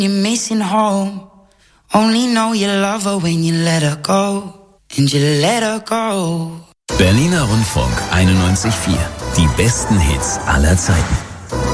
You're missing home. Only know you love her when you let her go. And you let her go. Berliner Rundfunk 91,4. Die besten Hits aller Zeiten.